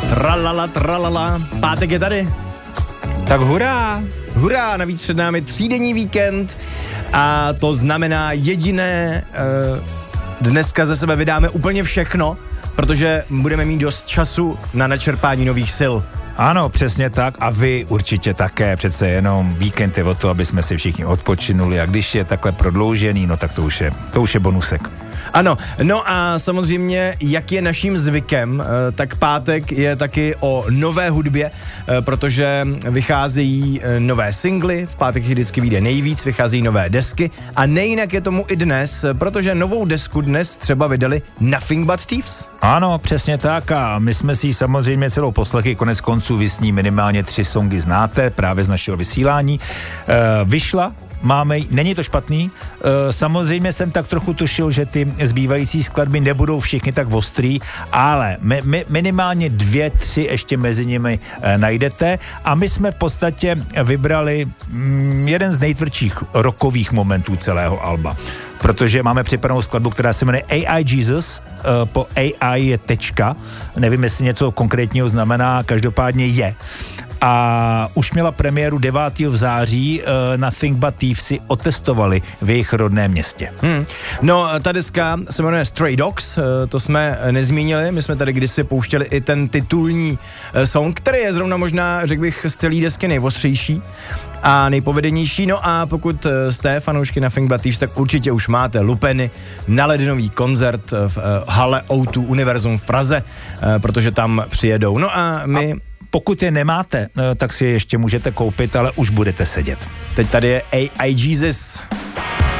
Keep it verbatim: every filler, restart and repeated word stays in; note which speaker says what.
Speaker 1: Tralala, tralala, pátek je tady.
Speaker 2: Tak hurá!
Speaker 1: Hurá, navíc před námi třídenní víkend a to znamená jediné, dneska ze sebe vydáme úplně všechno, protože budeme mít dost času na načerpání nových sil.
Speaker 2: Ano, přesně tak a vy určitě také, přece jenom víkend je o to, aby jsme si všichni odpočinuli a když je takhle prodloužený, no tak to už je, to už je bonusek.
Speaker 1: Ano, no a samozřejmě, jak je naším zvykem, tak pátek je taky o nové hudbě, protože vycházejí nové singly, v pátek jich vždycky vyjde nejvíc, vycházejí nové desky a nejinak je tomu i dnes, protože novou desku dnes třeba vydali Nothing But Thieves.
Speaker 2: Ano, přesně tak a my jsme si samozřejmě celou poslechy, konec konců vy s ní minimálně tři songy znáte právě z našeho vysílání. E, vyšla Máme, není to špatný, e, samozřejmě jsem tak trochu tušil, že ty zbývající skladby nebudou všichni tak ostrý, ale mi, mi, minimálně dvě, tři ještě mezi nimi e, najdete a my jsme v podstatě vybrali mm, jeden z nejtvrdších rockových momentů celého alba, protože máme připravenou skladbu, která se jmenuje A I Jesus, e, po A I je tečka, nevím, jestli něco konkrétního znamená, každopádně je. A už měla premiéru devátého v září, uh, Nothing But Thieves si otestovali v jejich rodném městě. Hmm.
Speaker 1: No, ta deska se jmenuje Stray Dogs, uh, to jsme nezmínili, my jsme tady kdysi pouštěli i ten titulní uh, song, který je zrovna možná, řekl bych, z celé desky nejostřejší a nejpovedenější. No a pokud uh, jste fanoušky Nothing But Thieves, tak určitě už máte lupeny na lednový koncert v uh, hale O dva Univerzum v Praze, uh, protože tam přijedou. No a my... A
Speaker 2: pokud je nemáte, tak si je ještě můžete koupit, ale už budete sedět.
Speaker 1: Teď tady je A I Jesus.